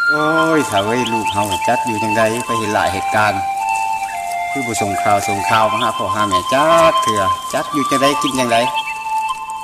โอ้ยถ้าเว้ยลูกเฮาจัดอยู่จังไดไปเห็นหลายเหตุการณ์คือบ่ส่งข่าวมาหาพ่อหาแม่จักเถื่อจัดอยู่จังไดกินจังได